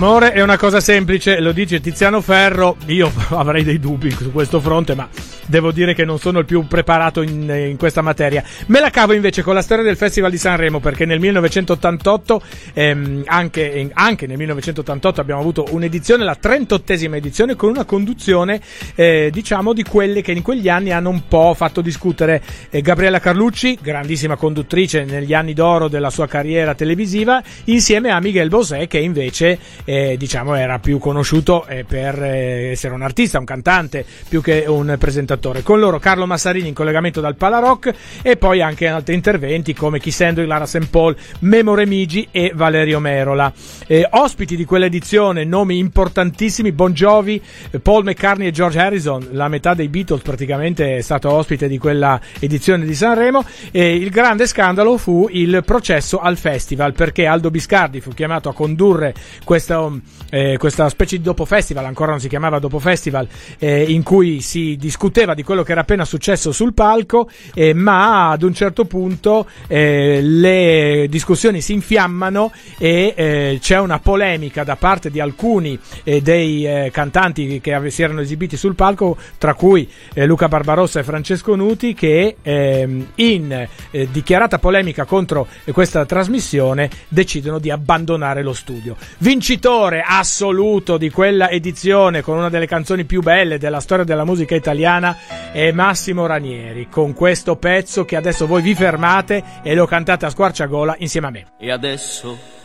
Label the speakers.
Speaker 1: L'amore è una cosa semplice, lo dice Tiziano Ferro. Io avrei dei dubbi su questo fronte, ma devo dire che non sono il più preparato in questa materia. Me la cavo invece con la storia del Festival di Sanremo, perché nel 1988, anche nel 1988 abbiamo avuto un'edizione, la 38esima edizione, con una conduzione diciamo di quelle che in quegli anni hanno un po' fatto discutere. Gabriella Carlucci, grandissima conduttrice negli anni d'oro della sua carriera televisiva, insieme a Miguel Bosé, che invece diciamo era più conosciuto per essere un artista, un cantante, più che un presentatore. Con loro Carlo Massarini in collegamento dal Palarock, e poi anche altri interventi come Chi Sendo, Lara St. Paul, Memo Remigi e Valerio Merola. Ospiti di quell'edizione, nomi importantissimi: Bon Jovi, Paul McCartney e George Harrison. La metà dei Beatles praticamente è stato ospite di quella edizione di Sanremo. Il grande scandalo fu il processo al festival, perché Aldo Biscardi fu chiamato a condurre questa specie di dopo festival, ancora non si chiamava dopo festival, in cui si discuteva di quello che era appena successo sul palco, ma ad un certo punto le discussioni si infiammano e c'è una polemica da parte di alcuni dei cantanti che si erano esibiti sul palco, tra cui Luca Barbarossa e Francesco Nuti, che in dichiarata polemica contro questa trasmissione decidono di abbandonare lo studio. Vincitore assoluto di quella edizione, con una delle canzoni più belle della storia della musica italiana, è Massimo Ranieri, con questo pezzo che adesso voi vi fermate e lo cantate a squarciagola insieme a me.
Speaker 2: E adesso